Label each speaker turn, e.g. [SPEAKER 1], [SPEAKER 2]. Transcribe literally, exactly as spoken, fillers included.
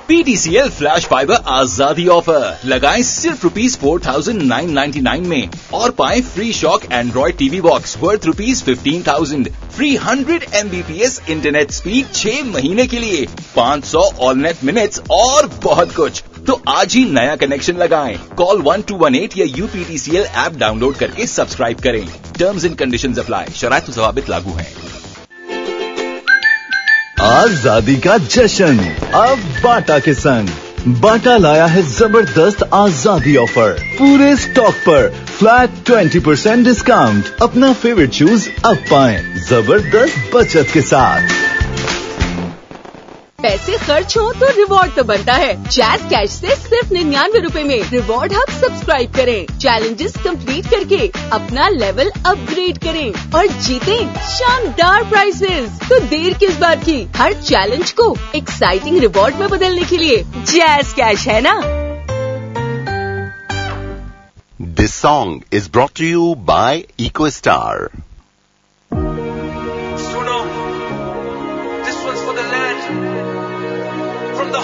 [SPEAKER 1] PTCL flash fibre आजादी offer लगाएं सिर्फ rupees four thousand nine ninety nine में और पाएं free shock Android TV box worth rupees fifteen thousand, free hundred Mbps internet speed छह महीने के लिए, पाँच सौ ऑल नेट मिनट्स और बहुत कुछ। तो आज ही नया कनेक्शन लगाएं। Call one two one eight या यूपीटीसीएल ऐप डाउनलोड करके सब्सक्राइब करें। Terms and conditions apply. शराइत ज़वाबित लागू हैं।
[SPEAKER 2] आजादी का जश्न अब बाटा के संग। बाटा लाया है जबरदस्त आजादी ऑफर। पूरे स्टॉक पर फ्लैट ट्वेंटी परसेंट डिस्काउंट। अपना फेवरेट शूज अब पाएं जबरदस्त बचत के साथ।
[SPEAKER 3] पैसे खर्च हो तो रिवॉर्ड तो बनता है। जैज कैश से सिर्फ निन्यानवे रूपए में रिवॉर्ड हब सब्सक्राइब करें, चैलेंजेस कंप्लीट करके अपना लेवल अपग्रेड करें और जीतें शानदार प्राइजेस। तो देर किस बात की, हर चैलेंज को एक्साइटिंग रिवॉर्ड में बदलने के लिए जैज कैश है ना।
[SPEAKER 4] This song is brought to you by EcoStar.
[SPEAKER 5] Suno, this one's for the land.